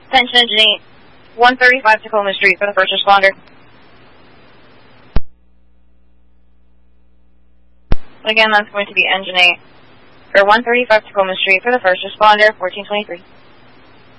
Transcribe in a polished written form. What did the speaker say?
Attention Engine 8, 135 Tacoma Street for the first responder. Again, that's going to be Engine 8, or 135 Tacoma Street for the first responder, 1423.